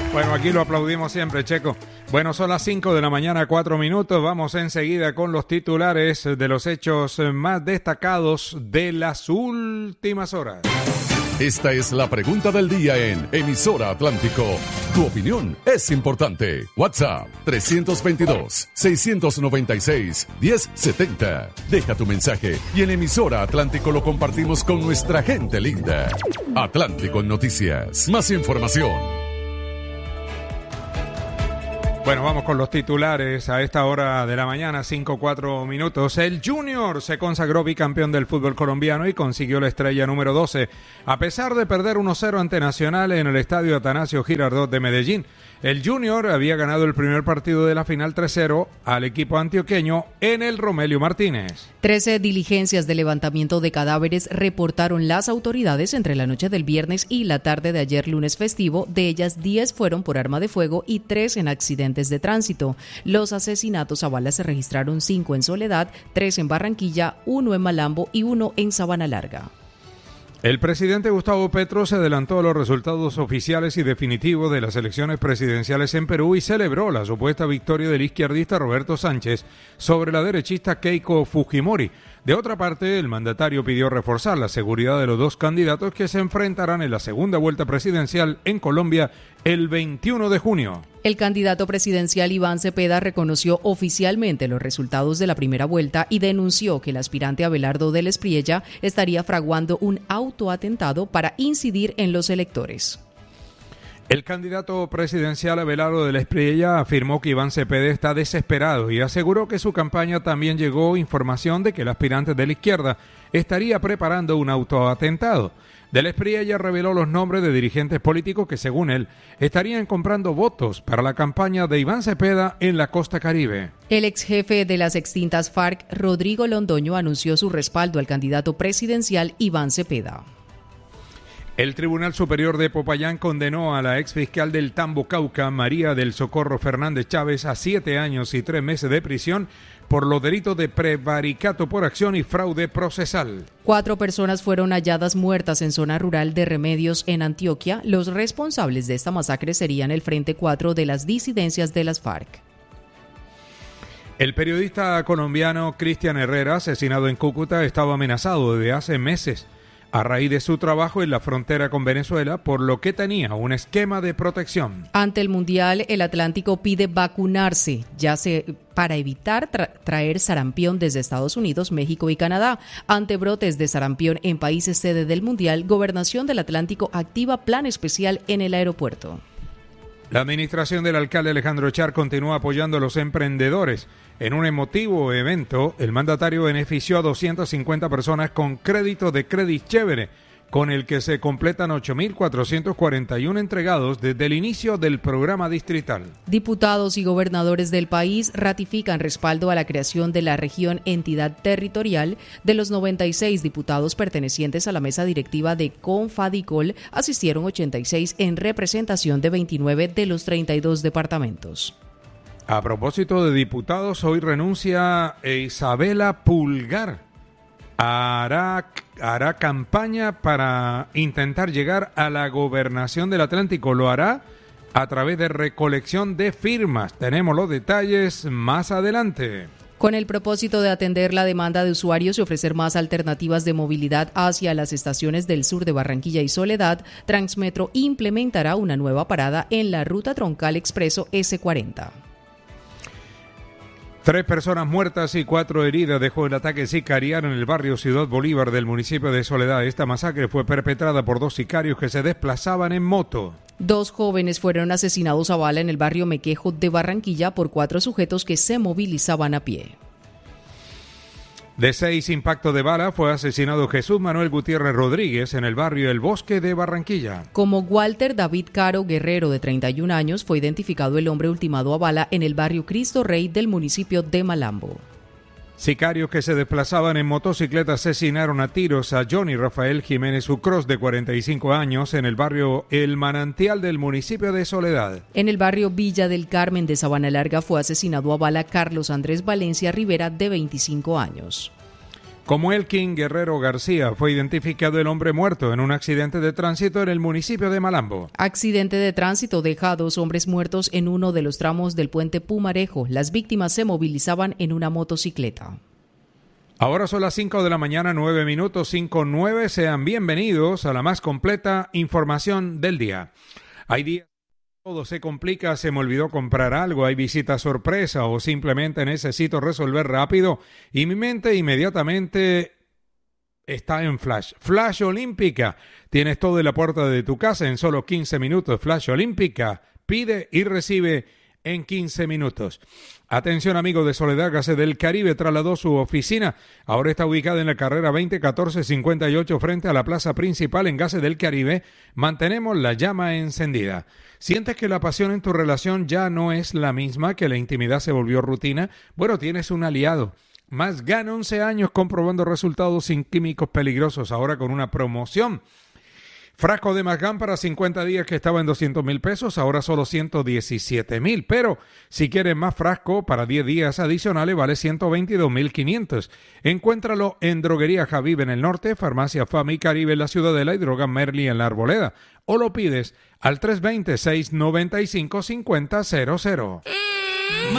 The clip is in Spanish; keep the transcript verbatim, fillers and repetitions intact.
Bueno, aquí lo aplaudimos siempre, Checo. Bueno, son las cinco de la mañana, cuatro minutos. Vamos enseguida con los titulares de los hechos más destacados de las últimas horas. Esta es la pregunta del día en Emisora Atlántico. Tu opinión es importante. WhatsApp tres veintidós, seiscientos noventa y seis, diez setenta. Deja tu mensaje y en Emisora Atlántico lo compartimos con nuestra gente linda. Atlántico Noticias. Más información. Bueno, vamos con los titulares a esta hora de la mañana, cinco, cuatro minutos. El Junior se consagró bicampeón del fútbol colombiano y consiguió la estrella número doce. A pesar de perder uno cero ante Nacional en el estadio Atanasio Girardot de Medellín, el Junior había ganado el primer partido de la final tres cero al equipo antioqueño en el Romelio Martínez. Trece diligencias de levantamiento de cadáveres reportaron las autoridades entre la noche del viernes y la tarde de ayer lunes festivo. De ellas, diez fueron por arma de fuego y tres en accidentes de tránsito. Los asesinatos a balas se registraron cinco en Soledad, tres en Barranquilla, uno en Malambo y uno en Sabana Larga. El presidente Gustavo Petro se adelantó a los resultados oficiales y definitivos de las elecciones presidenciales en Perú y celebró la supuesta victoria del izquierdista Roberto Sánchez sobre la derechista Keiko Fujimori. De otra parte, el mandatario pidió reforzar la seguridad de los dos candidatos que se enfrentarán en la segunda vuelta presidencial en Colombia el veintiuno de junio. El candidato presidencial Iván Cepeda reconoció oficialmente los resultados de la primera vuelta y denunció que el aspirante Abelardo del Espriella estaría fraguando un autoatentado para incidir en los electores. El candidato presidencial Abelardo del Espriella afirmó que Iván Cepeda está desesperado y aseguró que su campaña también llegó información de que el aspirante de la izquierda estaría preparando un autoatentado. Del Espriella reveló los nombres de dirigentes políticos que, según él, estarían comprando votos para la campaña de Iván Cepeda en la costa caribe. El ex jefe de las extintas FARC, Rodrigo Londoño, anunció su respaldo al candidato presidencial Iván Cepeda. El Tribunal Superior de Popayán condenó a la exfiscal del Tambo Cauca, María del Socorro Fernández Chávez, a siete años y tres meses de prisión por los delitos de prevaricato por acción y fraude procesal. Cuatro personas fueron halladas muertas en zona rural de Remedios, en Antioquia. Los responsables de esta masacre serían el Frente cuatro de las disidencias de las FARC. El periodista colombiano Cristian Herrera, asesinado en Cúcuta, estaba amenazado desde hace meses a raíz de su trabajo en la frontera con Venezuela, por lo que tenía un esquema de protección. Ante el Mundial, el Atlántico pide vacunarse, ya se para evitar tra- traer sarampión desde Estados Unidos, México y Canadá. Ante brotes de sarampión en países sede del Mundial, Gobernación del Atlántico activa plan especial en el aeropuerto. La administración del alcalde Alejandro Char continúa apoyando a los emprendedores. En un emotivo evento, el mandatario benefició a doscientas cincuenta personas con crédito de Credit Chévere, con el que se completan ocho mil cuatrocientos cuarenta y uno entregados desde el inicio del programa distrital. Diputados y gobernadores del país ratifican respaldo a la creación de la región entidad territorial. De los noventa y seis diputados pertenecientes a la mesa directiva de Confadicol, asistieron ochenta y seis en representación de veintinueve de los treinta y dos departamentos. A propósito de diputados, hoy renuncia Isabela Pulgar. Hará, hará campaña para intentar llegar a la gobernación del Atlántico. Lo hará a través de recolección de firmas. Tenemos los detalles más adelante. Con el propósito de atender la demanda de usuarios y ofrecer más alternativas de movilidad hacia las estaciones del sur de Barranquilla y Soledad, Transmetro implementará una nueva parada en la ruta troncal expreso ese cuarenta. Tres personas muertas y cuatro heridas dejó el ataque sicariano en el barrio Ciudad Bolívar del municipio de Soledad. Esta masacre fue perpetrada por dos sicarios que se desplazaban en moto. Dos jóvenes fueron asesinados a bala en el barrio Mequejo de Barranquilla por cuatro sujetos que se movilizaban a pie. De seis impactos de bala fue asesinado Jesús Manuel Gutiérrez Rodríguez en el barrio El Bosque de Barranquilla. Como Walter David Caro Guerrero, de treinta y un años, fue identificado el hombre ultimado a bala en el barrio Cristo Rey del municipio de Malambo. Sicarios que se desplazaban en motocicleta asesinaron a tiros a Johnny Rafael Jiménez Ucros, de cuarenta y cinco años, en el barrio El Manantial del municipio de Soledad. En el barrio Villa del Carmen de Sabana Larga fue asesinado a bala Carlos Andrés Valencia Rivera, de veinticinco años. Como Elkin Guerrero García, fue identificado el hombre muerto en un accidente de tránsito en el municipio de Malambo. Accidente de tránsito deja a dos hombres muertos en uno de los tramos del puente Pumarejo. Las víctimas se movilizaban en una motocicleta. Ahora son las cinco de la mañana, nueve minutos, cinco nueve. Sean bienvenidos a la más completa información del día. Hay días todo se complica, se me olvidó comprar algo, hay visita sorpresa o simplemente necesito resolver rápido y mi mente inmediatamente está en Flash. Flash Olímpica. Tienes todo en la puerta de tu casa en solo quince minutos. Flash Olímpica. Pide y recibe en quince minutos. Atención, amigos de Soledad, Gas del Caribe trasladó su oficina. Ahora está ubicada en la carrera veinte catorce cincuenta y ocho frente a la plaza principal en Gas del Caribe. Mantenemos la llama encendida. ¿Sientes que la pasión en tu relación ya no es la misma, que la intimidad se volvió rutina? Bueno, tienes un aliado. Más gana once años comprobando resultados sin químicos peligrosos, ahora con una promoción. Frasco de Masgan para cincuenta días que estaba en doscientos mil pesos, ahora solo ciento diecisiete mil. Pero si quieres más frasco para diez días adicionales vale ciento veintidós mil quinientos. Encuéntralo en Droguería Javib en el norte, Farmacia Fami Caribe en la Ciudadela y Droga Merli en la Arboleda. O lo pides al tres dos cero, seis nueve cinco, cinco cero cero.